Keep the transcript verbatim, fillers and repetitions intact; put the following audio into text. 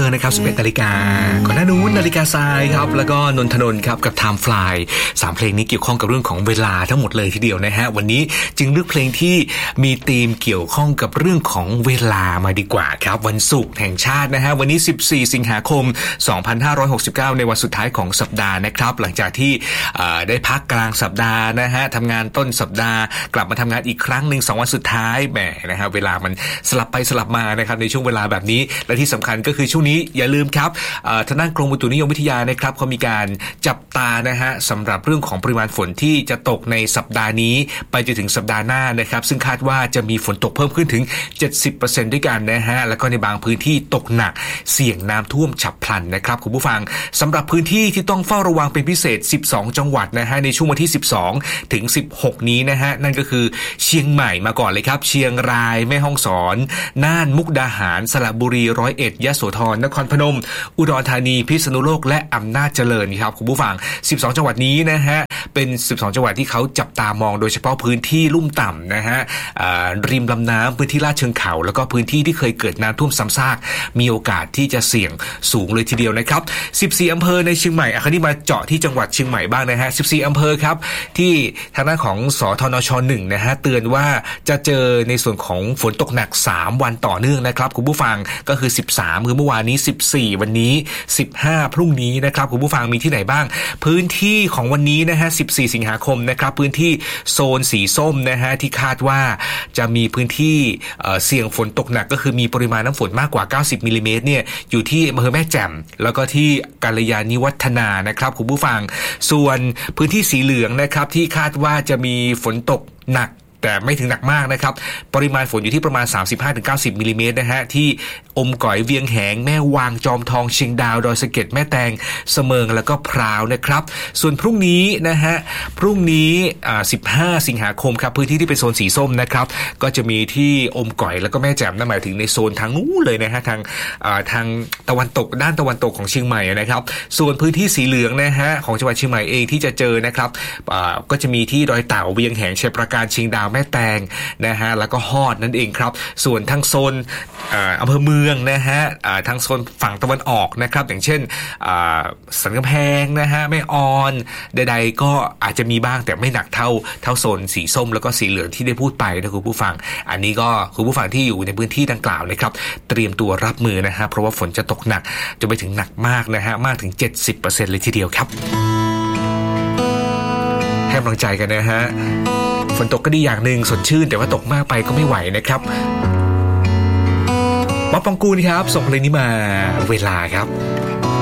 อร์นะครับสิบเอ็ดนาฬิกาก่อนหน้านู้นนาฬิกาทรายครับแล้วก็นนทนนท์ครับกับ Time Fly สามเพลงนี้เกี่ยวข้องกับเรื่องของเวลาทั้งหมดเลยทีเดียวนะฮะวันนี้จึงเลือกเพลงที่มีธีมเกี่ยวข้องกับเรื่องของเวลามาดีกว่าครับวันศุกร์แห่งชาตินะฮะวันนี้สิบสี่สิงหาคมสองพันห้าร้อยหกสิบเก้าในวันสุดท้ายของสัปดาห์นะครับหลังจากที่ได้พักกลางสัปดาห์นะฮะทำงานต้นสัปดาห์กลับมาทำงานอีกครั้งนึงสองวันสุดท้ายแหมนะฮะเวลามันสลับไปสลับมานะครับในช่วงเวลาแบบนี้และที่สำคัญก็คือช่วงนี้อย่าลืมครับทางด้านกรมอุตุนิยมวิทยานะครับเขามีการจับตานะฮะสำหรับเรื่องของปริมาณฝนที่จะตกในสัปดาห์นี้ไปจนถึงสัปดาห์หน้านะครับซึ่งคาดว่าจะมีฝนตกเพิ่มขึ้นถึง เจ็ดสิบเปอร์เซ็นต์ ด้วยกันนะฮะแล้วก็ในบางพื้นที่ตกหนักเสี่ยงน้ำท่วมฉับพลันนะครับคุณผู้ฟังสำหรับพื้นที่ที่ต้องเฝ้าระวังเป็นพิเศษสิบสองจังหวัดนะฮะในช่วงวันที่สิบสองถึงสิบหกนี้นะฮะนั่นก็คือเชียงใหม่มาก่อนเลยครับเชียงรายแม่ฮ่องสอนน่านมุกดาหารสระบุรีร้อยเอ็ดยโสธรนครพนมอุดรธานีพิษณุโลกและอำนาจเจริญครับคุณผู้ฟังสิบสองจังหวัดนี้นะฮะเป็นสิบสองจังหวัดที่เขาจับตามองโดยเฉพาะพื้นที่ลุ่มต่ำนะฮะริมลำน้ำพื้นที่ลาดเชิงเขาแล้วก็พื้นที่ที่เคยเกิดน้ำท่วมซ้ำซากมีโอกาสที่จะเสี่ยงสูงเลยทีเดียวนะครับสิบสี่อำเภอในเชียงใหม่อ่ะคราวนี้มาเจาะที่จังหวัดเชียงใหม่บ้างนะฮะสิบสี่อำเภอครับที่ทางด้านของสทนชหนึ่งนะฮะเตือนว่าจะเจอในส่วนของฝนตกหนักสามวันต่อเนื่องนะครับคุณผู้ฟังก็คือสิบสามคือเมื่อวานนี้สิบสี่วันนี้สิบห้าพรุ่งนี้นะครับคุณผู้ฟังมีที่ไหนบ้างพื้นที่ของวันนี้นะฮะสิบสี่สิงหาคมนะครับพื้นที่โซนสีส้มนะฮะที่คาดว่าจะมีพื้นที่เอ่อเสี่ยงฝนตกหนักก็คือมีปริมาณน้ำฝนมากกว่าเก้าสิบมิลลิเมตรเนี่ยอยู่ที่อำเภอแม่แจ่มแล้วก็ที่กาฬยาณิวัฒนานะครับคุณผู้ฟังส่วนพื้นที่สีเหลืองนะครับที่คาดว่าจะมีฝนตกหนักแต่ไม่ถึงหนักมากนะครับปริมาณฝนอยู่ที่ประมาณ สามสิบห้าถึงเก้าสิบมิลลิเมตรนะฮะที่อมก๋อยเวียงแหงแม่วางจอมทองเชียงดาวดอยสะเก็ดแม่แตงเสมิงแล้วก็พร้าวนะครับส่วนพรุ่งนี้นะฮะพรุ่งนี้อ่าสิบห้าสิงหาคมครับพื้นที่ที่เป็นโซนสีส้มนะครับก็จะมีที่อมก๋อยแล้วก็แม่แจ่มนั่นหมายถึงในโซนทางนู้นเลยนะฮะทางอ่าทางตะวันตกด้านตะวันตกของเชียงใหม่นะครับส่วนพื้นที่สีเหลืองนะฮะของจังหวัดเชียงใหม่เองที่จะเจอนะครับอ่าก็จะมีที่ดอยเต่าเวียงแหงชัยปราการเชียงดาวแม่แตงนะฮะแล้วก็ฮอดนั่นเองครับส่วนทางโซนอ่าอำเภอเมืองนะฮะอ่าทางโซนฝั่งตะวันออกนะครับอย่างเช่นอ่าสันกำแพงนะฮะแม่ออนใดๆก็อาจจะมีบ้างแต่ไม่หนักเท่าเท่าโซนสีส้มแล้วก็สีเหลืองที่ได้พูดไปนะคุณผู้ฟังอันนี้ก็คุณผู้ฟังที่อยู่ในพื้นที่ดังกล่าวนะครับเตรียมตัวรับมือนะฮะเพราะว่าฝนจะตกหนักจะไปถึงหนักมากนะฮะมากถึง เจ็ดสิบเปอร์เซ็นต์ เลยทีเดียวครับให้กำลังใจกันนะฮะฝนตกก็ดีอย่างหนึ่งสดชื่นแต่ว่าตกมากไปก็ไม่ไหวนะครับป๊อปปองกูลครับส่งเพลงนี้มาเวลาครับ